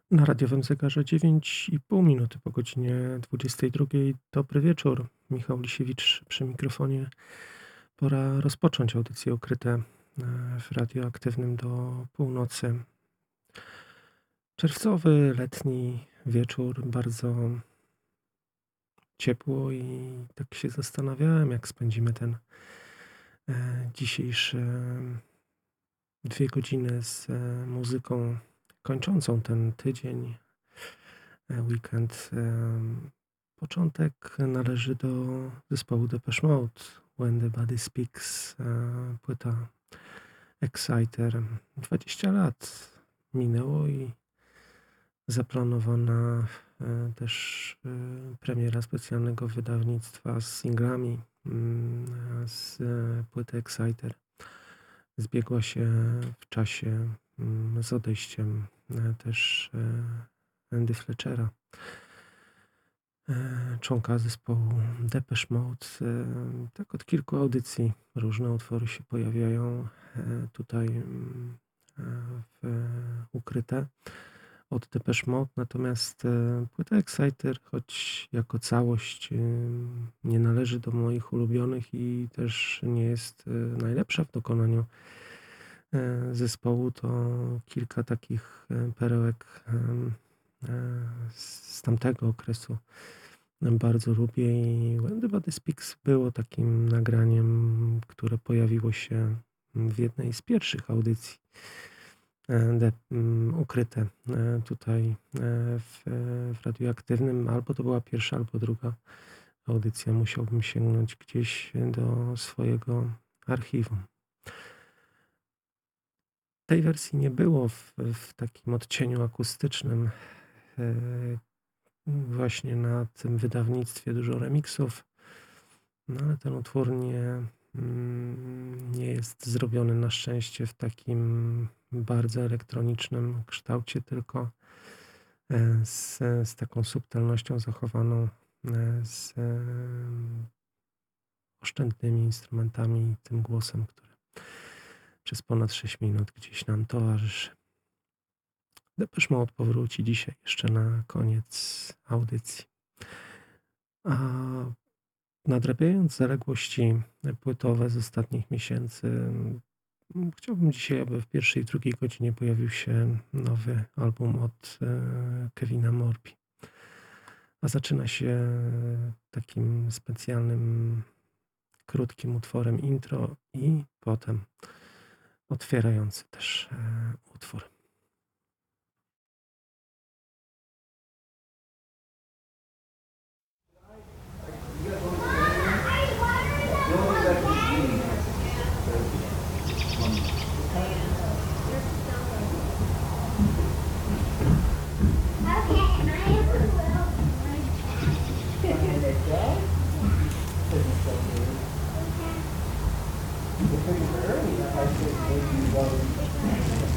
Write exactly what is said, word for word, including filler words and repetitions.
Na radiowym zegarze dziewięć i pół minuty po godzinie dwudziestej drugiej. Dobry wieczór. Michał Lisiewicz przy mikrofonie. Pora rozpocząć audycje ukryte e, w radioaktywnym do północy. Czerwcowy, letni wieczór, bardzo ciepło i tak się zastanawiałem, jak spędzimy ten e, dzisiejszy dwie godziny z e, muzyką kończącą ten tydzień, e, weekend. em, Początek należy do zespołu Depeche Mode, When the Body Speaks, e, płyta Exciter. dwadzieścia lat minęło i zaplanowana e, też e, premiera specjalnego wydawnictwa z singlami mm, z e, płyty Exciter zbiegła się w czasie mm, z odejściem e, też e, Andy Fletchera, e, członka zespołu Depeche Mode. E, Tak od kilku audycji różne utwory się pojawiają e, tutaj mm, e, w ukryte od Depeche Mode, natomiast e, płyta Exciter, choć jako całość e, nie należy do moich ulubionych i też nie jest e, najlepsza w dokonaniu e, zespołu, to kilka takich e, perełek em, e, z tamtego okresu bardzo lubię i When the Body Speaks było takim nagraniem, które pojawiło się w jednej z pierwszych audycji e, de, mm, ukryte e, tutaj e, w, w radioaktywnym. Albo to była pierwsza, albo druga audycja. Musiałbym sięgnąć gdzieś do swojego archiwum. Tej wersji nie było w, w takim odcieniu akustycznym. E, Właśnie na tym wydawnictwie dużo remiksów, no ale ten utwór nie, mm, nie jest zrobiony na szczęście w takim bardzo elektronicznym kształcie, tylko e, z, z taką subtelnością zachowaną, e, z em, oszczędnymi instrumentami i tym głosem, który przez ponad sześć minut gdzieś nam towarzyszy. Depeche Mode powróci dzisiaj jeszcze na koniec audycji. A nadrabiając zaległości płytowe z ostatnich miesięcy, mm, chciałbym dzisiaj, aby w pierwszej i drugiej godzinie pojawił się nowy album od e, Kevina Morby. A zaczyna się takim specjalnym, krótkim utworem intro i potem otwierający też e, utwór. Because earlier I said maybe you want